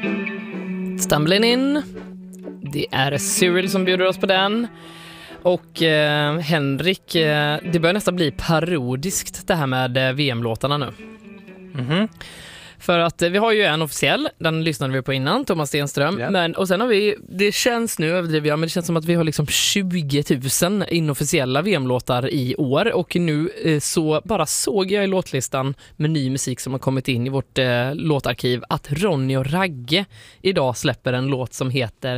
Stumbling In. Det är Cyril som bjuder oss på den. Och Henrik, det börjar nästan bli parodiskt det här med VM-låtarna nu. För att vi har ju en officiell, den lyssnade vi på innan, Thomas Stenström. Yeah. Och sen har vi, det känns nu överdrivet, men det känns som att vi har liksom 20 000 inofficiella VM-låtar i år. Och nu så bara såg jag i låtlistan med ny musik som har kommit in i vårt låtarkiv att Ronny och Ragge idag släpper en låt som heter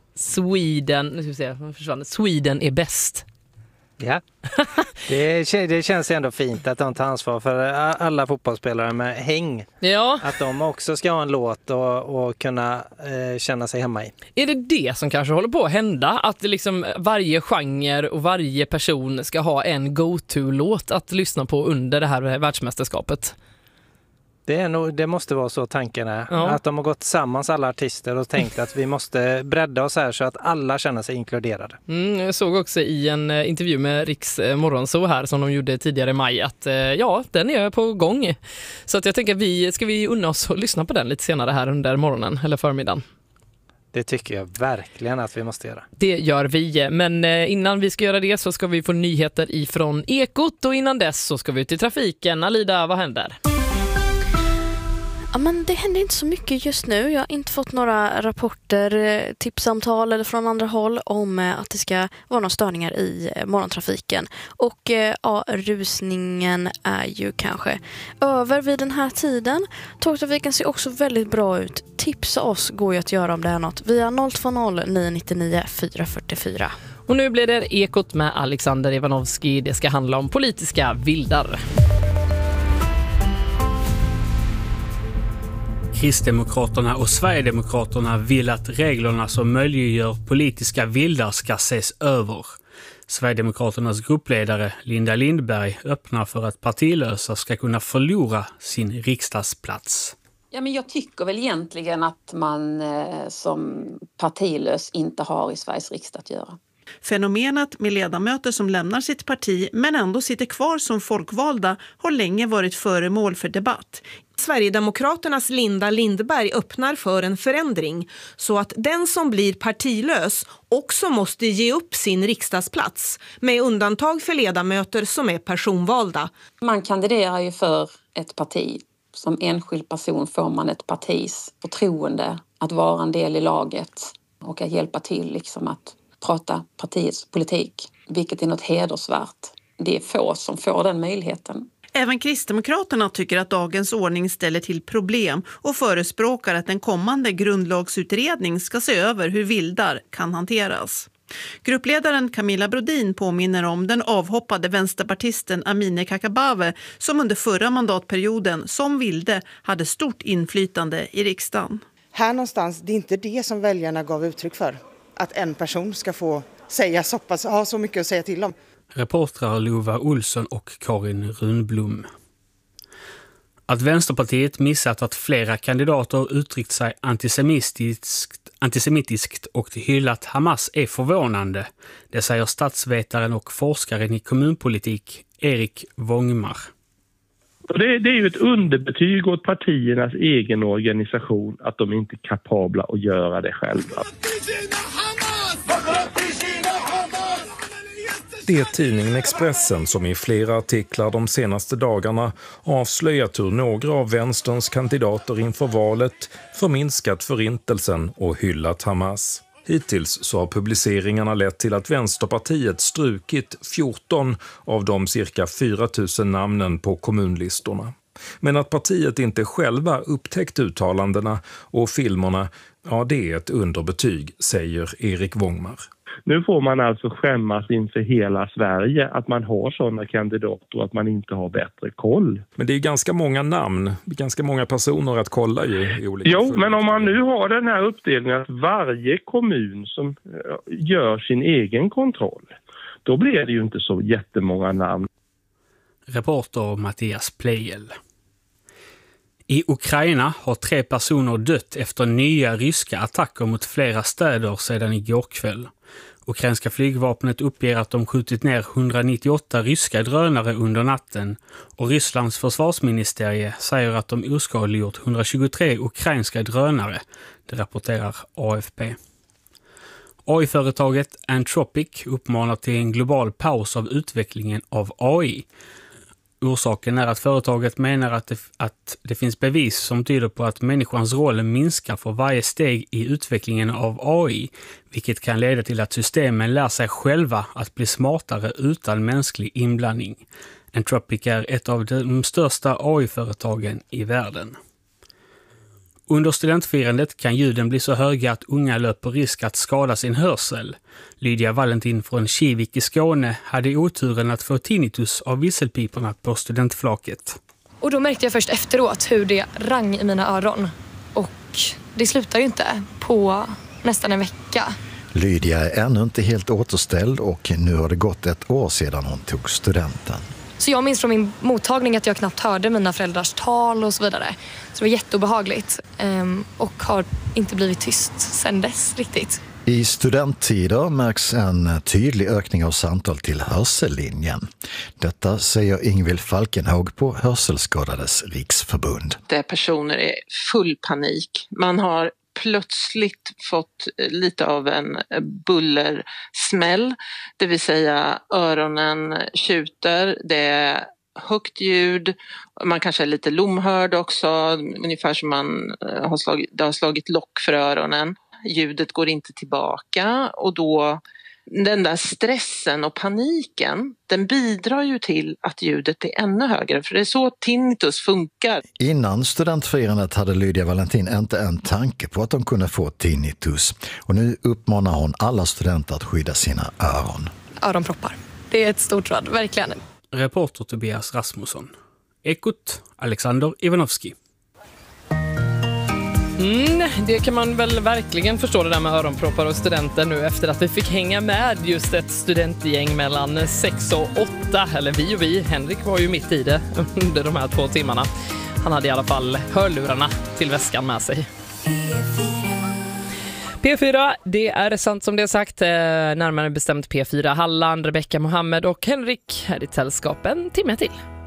Sweden är bäst. Ja, det känns ändå fint att de tar ansvar för alla fotbollsspelare med häng. Ja. Att de också ska ha en låt och kunna känna sig hemma i. Är det som kanske håller på att hända? Att liksom varje genre och varje person ska ha en go-to-låt att lyssna på under det här världsmästerskapet? Det måste vara så tanken är. Ja. Att de har gått tillsammans alla artister och tänkt att vi måste bredda oss här så att alla känner sig inkluderade. Jag såg också i en intervju med Riks Morgonzoo här som de gjorde tidigare i maj att den är på gång. Så att jag tänker ska vi unna oss att lyssna på den lite senare här under morgonen eller förmiddagen. Det tycker jag verkligen att vi måste göra. Det gör vi, men innan vi ska göra det så ska vi få nyheter ifrån Ekot och innan dess så ska vi ut i trafiken. Alida, vad händer? Ja, men det händer inte så mycket just nu. Jag har inte fått några rapporter, tipssamtal eller från andra håll om att det ska vara några störningar i morgontrafiken. Och rusningen är ju kanske över vid den här tiden. Tågtrafiken ser också väldigt bra ut. Tipsa oss går ju att göra om det är något via 020 999 444. Och nu blir det Ekot med Alexander Ivanovski. Det ska handla om politiska vildar. Kristdemokraterna och Sverigedemokraterna vill att reglerna som möjliggör politiska vildar ska ses över. Sverigedemokraternas gruppledare Linda Lindberg öppnar för att partilösa ska kunna förlora sin riksdagsplats. Ja, men jag tycker väl egentligen att man som partilös inte har i Sveriges riksdag att göra. Fenomenet med ledamöter som lämnar sitt parti men ändå sitter kvar som folkvalda har länge varit föremål för debatt. Sverigedemokraternas Linda Lindberg öppnar för en förändring så att den som blir partilös också måste ge upp sin riksdagsplats med undantag för ledamöter som är personvalda. Man kandiderar ju för ett parti. Som enskild person får man ett partis förtroende att vara en del i laget och att hjälpa till liksom att prata partiets politik, vilket är något hedersvärt. Det är få som får den möjligheten. Även Kristdemokraterna tycker att dagens ordning ställer till problem och förespråkar att en kommande grundlagsutredning ska se över hur vildar kan hanteras. Gruppledaren Camilla Brodin påminner om den avhoppade vänsterpartisten Amineh Kakabaveh som under förra mandatperioden som vilde hade stort inflytande i riksdagen. Här någonstans, det är inte det som väljarna gav uttryck för. Att en person ska få säga så mycket att säga till om. Reportrar Lova Olsson och Karin Runblom. Att Vänsterpartiet missat att flera kandidater uttryckt sig antisemitiskt och hyllat Hamas är förvånande. Det säger statsvetaren och forskaren i kommunpolitik Erik Wångmar. Det är ju ett underbetyg åt partiernas egen organisation att de inte är kapabla att göra det själva. Det är tidningen Expressen som i flera artiklar de senaste dagarna avslöjat hur några av vänsterns kandidater inför valet förminskat förintelsen och hyllat Hamas. Hittills så har publiceringarna lett till att Vänsterpartiet strukit 14 av de cirka 4 000 namnen på kommunlistorna. Men att partiet inte själva upptäckt uttalandena och filmerna, ja det är ett underbetyg, säger Erik Wångmar. Nu får man alltså skämmas inför hela Sverige att man har sådana kandidater och att man inte har bättre koll. Men det är ganska många namn, ganska många personer att kolla i olika... Jo, men om man nu har den här uppdelningen att varje kommun som gör sin egen kontroll, då blir det ju inte så jättemånga namn. Reporter Mattias Plejel. I Ukraina har 3 personer dött efter nya ryska attacker mot flera städer sedan igår kväll. Ukrainska flygvapnet uppger att de skjutit ner 198 ryska drönare under natten och Rysslands försvarsministerie säger att de oskadliggjort 123 ukrainska drönare, det rapporterar AFP. AI-företaget Anthropic uppmanar till en global paus av utvecklingen av AI. Orsaken är att företaget menar att det finns bevis som tyder på att människans roll minskar för varje steg i utvecklingen av AI, vilket kan leda till att systemen lär sig själva att bli smartare utan mänsklig inblandning. Anthropic är ett av de största AI-företagen i världen. Under studentfirandet kan ljuden bli så höga att unga löper risk att skada sin hörsel. Lydia Valentin från Kivik i Skåne hade oturen att få tinnitus av visselpiporna på studentflaket. Och då märkte jag först efteråt hur det rang i mina öron. Och det slutar ju inte på nästan en vecka. Lydia är ännu inte helt återställd och nu har det gått ett år sedan hon tog studenten. Så jag minns från min mottagning att jag knappt hörde mina föräldrars tal och så vidare. Så det var jätteobehagligt och har inte blivit tyst sedan dess riktigt. I studenttider märks en tydlig ökning av samtal till hörsellinjen. Detta säger Ingvild Falkenhag på Hörselskadades riksförbund. Där personer är full panik. Man har plötsligt fått lite av en bullersmäll, det vill säga öronen tjuter, det är högt ljud, man kanske är lite lomhörd också, ungefär som det har slagit lock för öronen. Ljudet går inte tillbaka och då den där stressen och paniken, den bidrar ju till att ljudet är ännu högre, för det är så tinnitus funkar. Innan studentfirandet hade Lydia Valentin inte en tanke på att de kunde få tinnitus. Och nu uppmanar hon alla studenter att skydda sina öron. Öronproppar. Det är ett stort råd, verkligen. Reporter Tobias Rasmusson. Ekot, Alexander Ivanovski. Det kan man väl verkligen förstå, det där med öronproppar och studenter nu efter att vi fick hänga med just ett studentgäng mellan 6 och 8. Eller vi. Henrik var ju mitt i det under de här 2 timmarna. Han hade i alla fall hörlurarna till väskan med sig. P4, det är sant som det är sagt. Närmare bestämt P4 Halland, Rebecca Mohammed och Henrik är i sällskap en timme till.